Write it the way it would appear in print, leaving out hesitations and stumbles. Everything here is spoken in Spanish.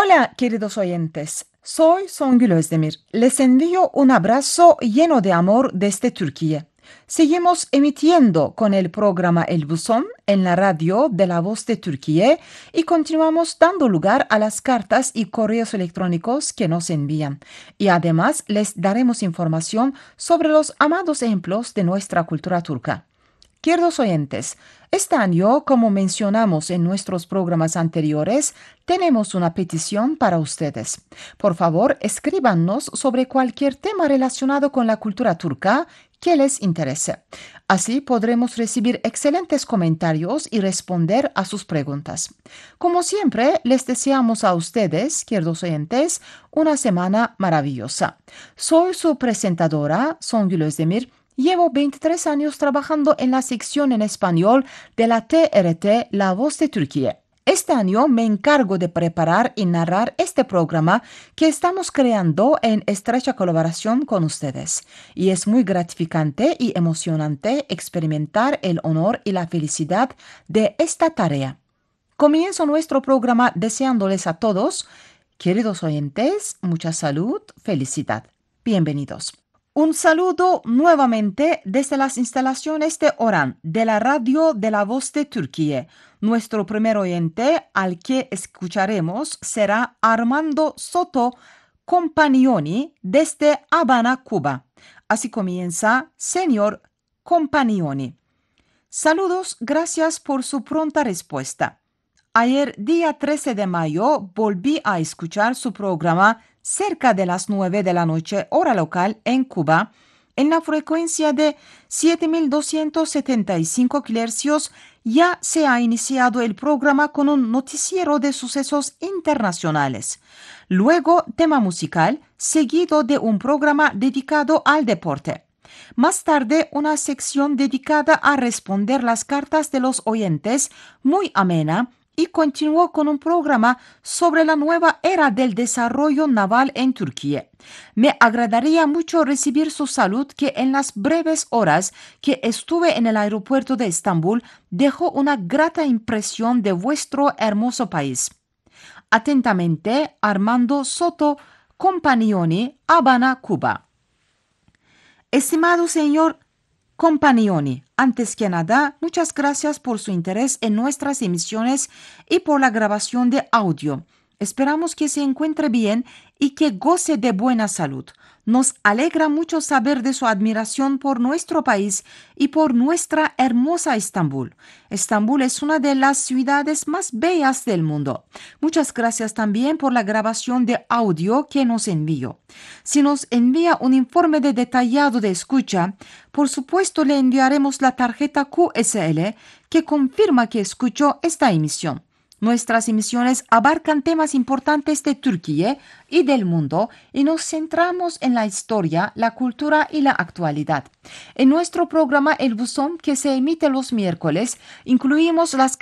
Hola, queridos oyentes. Soy Songül Özdemir. Les envío un abrazo lleno de amor desde Turquía. Seguimos emitiendo con el programa El Buzón en la radio de La Voz de Turquía y continuamos dando lugar a las cartas y correos electrónicos que nos envían. Y además les daremos información sobre los amados ejemplos de nuestra cultura turca. Queridos oyentes, este año, como mencionamos en nuestros programas anteriores, tenemos una petición para ustedes. Por favor, escríbanos sobre cualquier tema relacionado con la cultura turca que les interese. Así podremos recibir excelentes comentarios y responder a sus preguntas. Como siempre, les deseamos a ustedes, queridos oyentes, una semana maravillosa. Soy su presentadora, Songül Özdemir. Llevo 23 años trabajando en la sección en español de la TRT La Voz de Turquía. Este año me encargo de preparar y narrar este programa que estamos creando en estrecha colaboración con ustedes. Y es muy gratificante y emocionante experimentar el honor y la felicidad de esta tarea. Comienzo nuestro programa deseándoles a todos, queridos oyentes, mucha salud, felicidad. Bienvenidos. Un saludo nuevamente desde las instalaciones de Oran, de la radio de La Voz de Turquía. Nuestro primer oyente al que escucharemos será Armando Soto Companioni desde Habana, Cuba. Así comienza, señor Companioni. Saludos, gracias por su pronta respuesta. Ayer, día 13 de mayo, volví a escuchar su programa cerca de las 9 de la noche, hora local, en Cuba, en la frecuencia de 7.275 kHz. Ya se ha iniciado el programa con un noticiero de sucesos internacionales. Luego, tema musical, seguido de un programa dedicado al deporte. Más tarde, una sección dedicada a responder las cartas de los oyentes, muy amena, y continuó con un programa sobre la nueva era del desarrollo naval en Turquía. Me agradaría mucho recibir su salud que en las breves horas que estuve en el aeropuerto de Estambul dejó una grata impresión de vuestro hermoso país. Atentamente, Armando Soto Companioni, Habana, Cuba. Estimado señor Companioni, antes que nada, muchas gracias por su interés en nuestras emisiones y por la grabación de audio. Esperamos que se encuentre bien y que goce de buena salud. Nos alegra mucho saber de su admiración por nuestro país y por nuestra hermosa Estambul. Estambul es una de las ciudades más bellas del mundo. Muchas gracias también por la grabación de audio que nos envió. Si nos envía un informe detallado de escucha, por supuesto le enviaremos la tarjeta QSL que confirma que escuchó esta emisión. Nuestras emisiones abarcan temas importantes de Turquía y del mundo y nos centramos en la historia, la cultura y la actualidad. En nuestro programa El Buzón, que se emite los miércoles, incluimos las